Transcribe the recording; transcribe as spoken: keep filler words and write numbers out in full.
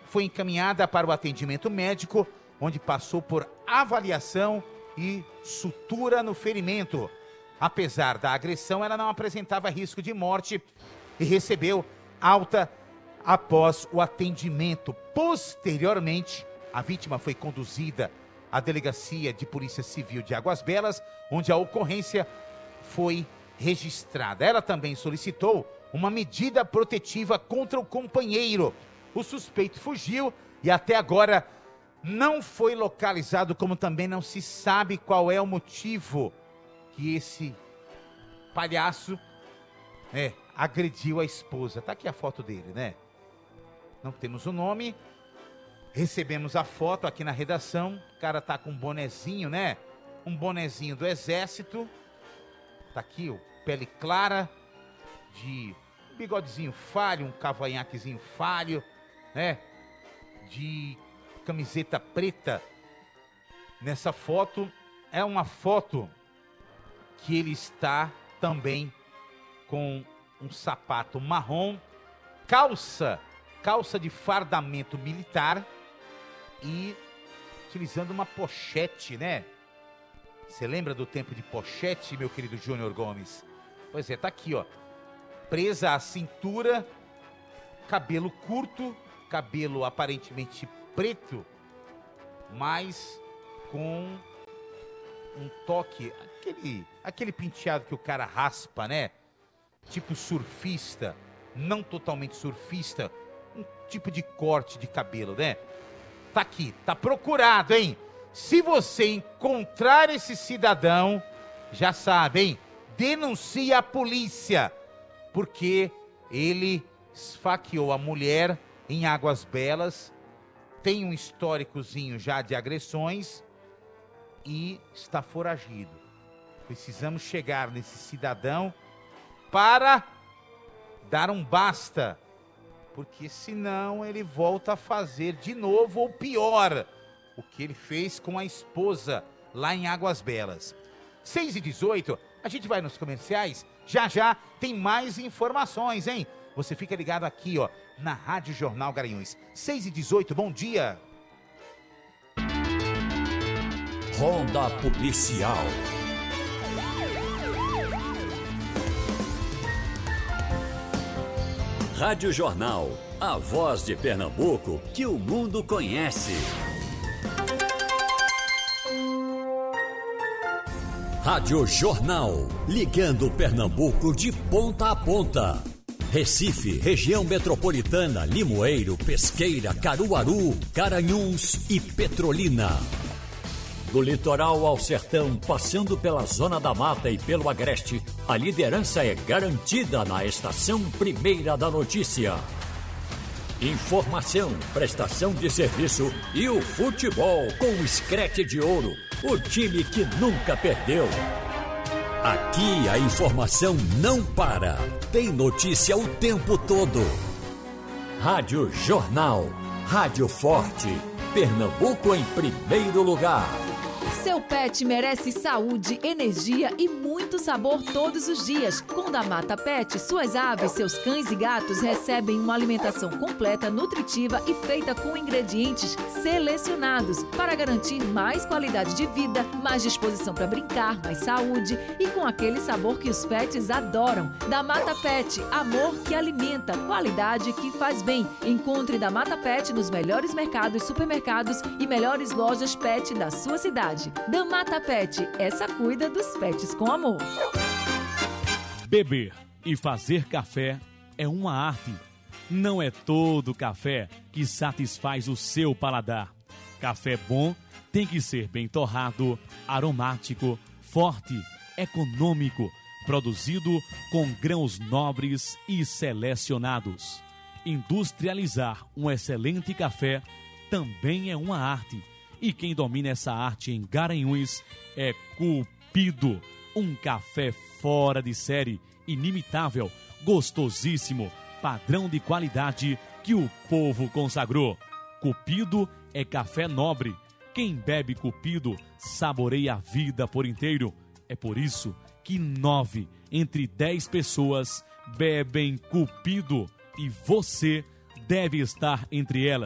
foi encaminhada para o atendimento médico, onde passou por avaliação e sutura no ferimento. Apesar da agressão, ela não apresentava risco de morte e recebeu alta após o atendimento. Posteriormente, a vítima foi conduzida à Delegacia de Polícia Civil de Águas Belas, onde a ocorrência foi registrada. Ela também solicitou uma medida protetiva contra o companheiro. O suspeito fugiu e até agora não foi localizado, como também não se sabe qual é o motivo que esse palhaço é, agrediu a esposa. Tá aqui a foto dele, né? Não temos o nome. Recebemos a foto aqui na redação. O cara tá com um bonezinho, né? Um bonezinho do exército. Tá aqui, ó, pele clara, de bigodezinho falho, um cavanhaquezinho falho, né? De camiseta preta. Nessa foto, é uma foto que ele está também com um sapato marrom, calça, calça de fardamento militar e utilizando uma pochete, né? Você lembra do tempo de pochete, meu querido Júnior Gomes? Pois é, tá aqui, ó. Presa à cintura, cabelo curto, cabelo aparentemente preto, mas com um toque, aquele, aquele penteado que o cara raspa, né? Tipo surfista, não totalmente surfista, um tipo de corte de cabelo, né? Tá aqui, tá procurado, hein? Se você encontrar esse cidadão, já sabe, hein? Denuncie a polícia, porque ele esfaqueou a mulher em Águas Belas, tem um históricozinho já de agressões e está foragido. Precisamos chegar nesse cidadão para dar um basta, porque senão ele volta a fazer de novo ou pior o que ele fez com a esposa lá em Águas Belas. seis e dezoito, a gente vai nos comerciais, já já tem mais informações, hein? Você fica ligado aqui, ó, na Rádio Jornal Garanhuns. seis e dezoito, bom dia. Ronda Policial. Rádio Jornal, a voz de Pernambuco que o mundo conhece. Rádio Jornal, ligando Pernambuco de ponta a ponta. Recife, região metropolitana, Limoeiro, Pesqueira, Caruaru, Garanhuns e Petrolina. Do litoral ao sertão, passando pela Zona da Mata e pelo Agreste, a liderança é garantida na Estação Primeira da Notícia. Informação, prestação de serviço e o futebol com o Screte de Ouro, o time que nunca perdeu. Aqui a informação não para, tem notícia o tempo todo. Rádio Jornal, Rádio Forte, Pernambuco em primeiro lugar. Seu pet merece saúde, energia e muito sabor todos os dias. Com Damata Pet, suas aves, seus cães e gatos recebem uma alimentação completa, nutritiva e feita com ingredientes selecionados para garantir mais qualidade de vida, mais disposição para brincar, mais saúde e com aquele sabor que os pets adoram. Damata Pet, amor que alimenta, qualidade que faz bem. Encontre Damata Pet nos melhores mercados, supermercados e melhores lojas pet da sua cidade. Damata Pet, essa cuida dos pets com amor. Beber e fazer café é uma arte. Não é todo café que satisfaz o seu paladar. Café bom tem que ser bem torrado, aromático, forte, econômico, produzido com grãos nobres e selecionados. Industrializar um excelente café também é uma arte. E quem domina essa arte em Garanhuns é Cupido. Um café fora de série, inimitável, gostosíssimo, padrão de qualidade que o povo consagrou. Cupido é café nobre. Quem bebe Cupido saboreia a vida por inteiro. É por isso que nove entre dez pessoas bebem Cupido e você deve estar entre elas.